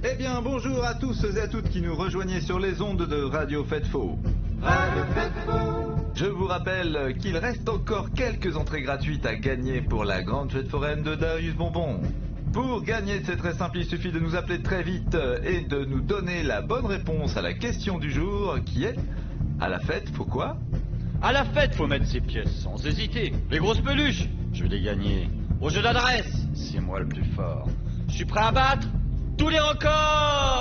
Eh bien, bonjour à tous et à toutes qui nous rejoignez sur les ondes de Radio Fête Faux. Je vous rappelle qu'il reste encore quelques entrées gratuites à gagner pour la grande fête foraine de Darius Bonbon. Pour gagner, c'est très simple, il suffit de nous appeler très vite et de nous donner la bonne réponse à la question du jour qui est: à la fête, faut quoi? À la fête, faut mettre ses pièces sans hésiter. Les grosses peluches, je vais les gagner. Au jeu d'adresse, c'est moi le plus fort. Je suis prêt à battre tous les records.